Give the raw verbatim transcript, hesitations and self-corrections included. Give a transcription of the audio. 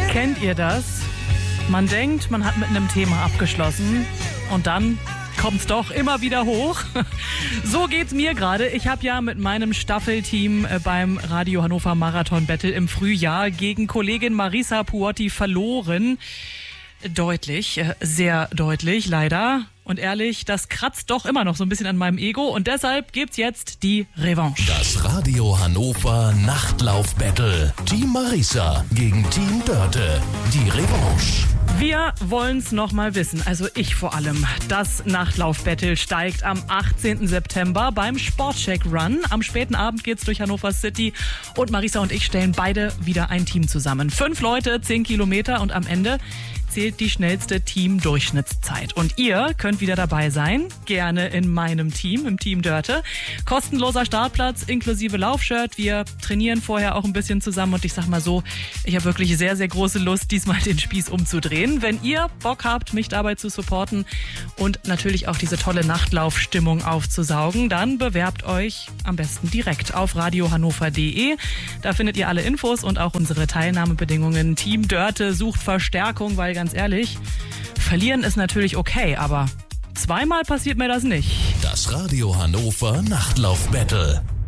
Kennt ihr das? Man denkt, man hat mit einem Thema abgeschlossen und dann kommt's doch immer wieder hoch. So geht's mir gerade. Ich habe ja mit meinem Staffelteam beim Radio Hannover Marathon Battle im Frühjahr gegen Kollegin Marisa Puotti verloren. Deutlich, sehr deutlich, leider. Und ehrlich, das kratzt doch immer noch so ein bisschen an meinem Ego und deshalb gibt's jetzt die Revanche. Das Radio Hannover Nachtlauf-Battle. Team Marisa gegen Team Dörte. Die Revanche. Wir wollen's noch mal wissen, also ich vor allem. Das Nachtlauf-Battle steigt am achtzehnten September beim Sportcheck Run. Am späten Abend geht's durch Hannover City und Marisa und ich stellen beide wieder ein Team zusammen. Fünf Leute, zehn Kilometer und am Ende zählt die schnellste Team-Durchschnittszeit. Und ihr könnt wieder dabei sein, gerne in meinem Team, im Team Dörte. Kostenloser Startplatz inklusive Laufshirt. Wir trainieren vorher auch ein bisschen zusammen und ich sag mal so, ich habe wirklich sehr, sehr große Lust, diesmal den Spieß umzudrehen. Wenn ihr Bock habt, mich dabei zu supporten und natürlich auch diese tolle Nachtlaufstimmung aufzusaugen, dann bewerbt euch am besten direkt auf radiohannover punkt de. Da findet ihr alle Infos und auch unsere Teilnahmebedingungen. Team Dörte sucht Verstärkung, weil ganz ehrlich, verlieren ist natürlich okay, aber zweimal passiert mir das nicht. Das Radio Hannover Nachtlauf-Battle.